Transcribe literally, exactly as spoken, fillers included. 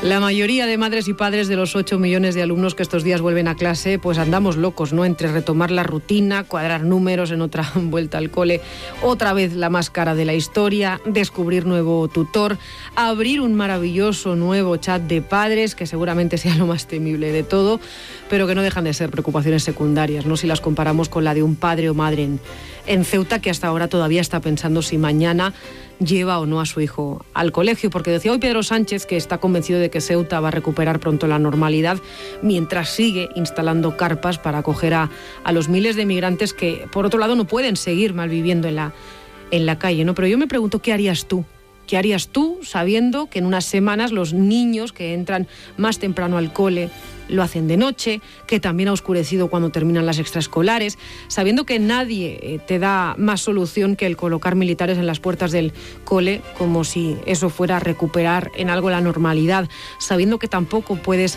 La mayoría de madres y padres de los ocho millones de alumnos que estos días vuelven a clase, pues andamos locos, ¿no? Entre retomar la rutina, cuadrar números en otra vuelta al cole, otra vez la más cara de la historia, descubrir nuevo tutor, abrir un maravilloso nuevo chat de padres, que seguramente sea lo más temible de todo, pero que no dejan de ser preocupaciones secundarias, ¿no? Si las comparamos con la de un padre o madre en, en Ceuta, que hasta ahora todavía está pensando si mañana lleva o no a su hijo al colegio, porque decía hoy Pedro Sánchez que está convencido de que Ceuta va a recuperar pronto la normalidad, mientras sigue instalando carpas para acoger a, a los miles de migrantes que, por otro lado, no pueden seguir malviviendo en la, en la calle, ¿no? Pero yo me pregunto, ¿qué harías tú? ¿Qué harías tú sabiendo que en unas semanas los niños que entran más temprano al cole lo hacen de noche, que también ha oscurecido cuando terminan las extraescolares, sabiendo que nadie te da más solución que el colocar militares en las puertas del cole, como si eso fuera a recuperar en algo la normalidad, sabiendo que tampoco puedes